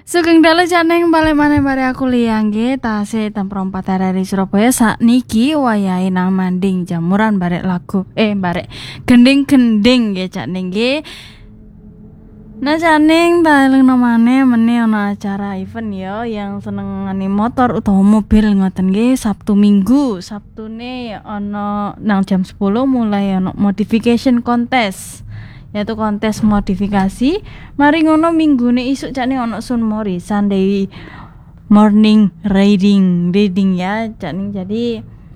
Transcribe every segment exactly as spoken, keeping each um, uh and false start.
Sugeng dalu caneng balik maneh bare aku liang nggih tasih temprompat dari Surabaya sakniki wayahe nang manding jamuran barek lagu eh barek gending-gending nggih caneng nggih. Nah caneng dalem maneh meneh ana acara event ya yang senengane motor utawa mobil ngoten nggih Sabtu Minggu. Sabtune ana nang jam sepuluh mulai ana modification contest. Yaitu kontes modifikasi. Mari ngono minggune isuk cak ning ono Sun Mori Sunday morning riding reading ya cak ning. Jadi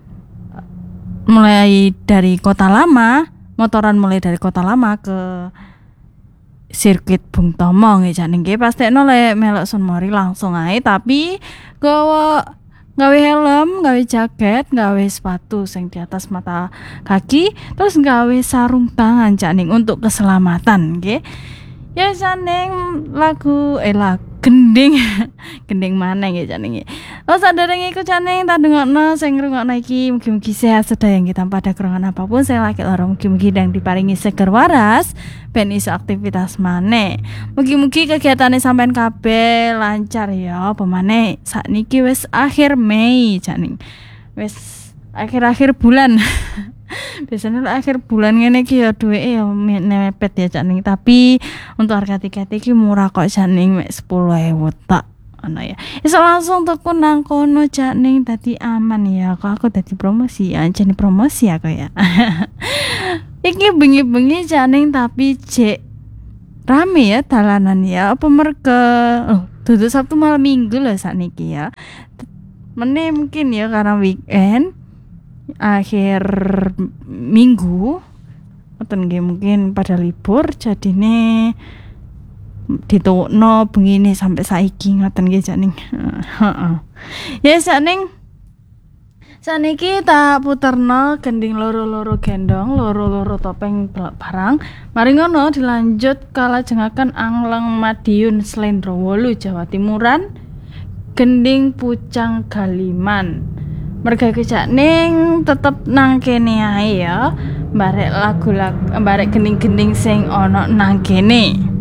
mulai dari Kota Lama, motoran mulai dari Kota Lama ke sirkuit Bung Tomo nggih cak ning nggih. Pastekno lek melok Sun Mori langsung ae tapi gawa gawe helm, gawe jaket, gawe sepatu sing di atas mata kaki, terus gawe sarung tangan cak ning untuk keselamatan nggih. Ya saneng lagu eh lagu gending gending maneh nggih cak ning nggih. Oh saderenge iku cak ning tak dengokno sing ngrungokno iki mugi-mugi sehat sedaya nggih tanpa ada kekurangan apapun. Saya lagi lara mugi-mugi dan diparingi seger waras ben iso aktivitas maneh. Mugi-mugi kegiatane sampean kabeh lancar ya. Pemane sakniki wis akhir Mei cak ning. Wis akhir-akhir bulan. Biasanya akhir bulan ngene iki ya duweke ya mepet ya cak ning. Tapi untuk harga tiket iki murah kok cak ning mek sepuluh ewu tak. Ana ya. Iso langsung tuku nang kono cak ning dadi aman ya. Kok aku dadi promosi ya, jenenge promosi aku ya. Iki bengi-bengi cak ning tapi cek rame ya dalanan ya. Apa merga oh, dudu Sabtu malam Minggu lho sakniki ya. Meneh mungkin ya karena weekend akhir minggu ngoten nggih mungkin pada libur jadine ditukno bengine sampai saiki ngoten nggih cak ning. Heeh. Ya sak ning saniki tak puterno gending loro-loro gendong, loro-loro topeng barang. Mari ngono dilanjut kalajengaken Angleng Madiun Slendro wolu Jawa Timuran, gending Pucang Galiman. Merga cak ning tetep nang kene ae ya. Barek lagu-lagu barek gending-gending sing ana nang kene.